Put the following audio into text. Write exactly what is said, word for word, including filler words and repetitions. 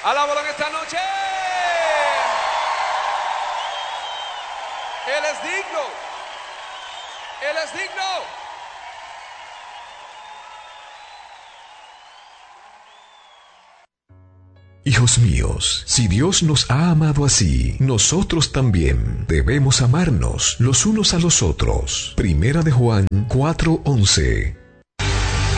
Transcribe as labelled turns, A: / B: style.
A: Alábalo en esta noche. Él es digno. Él es digno.
B: Hijos míos, si Dios nos ha amado así, nosotros también debemos amarnos los unos a los otros. Primera de Juan cuatro once.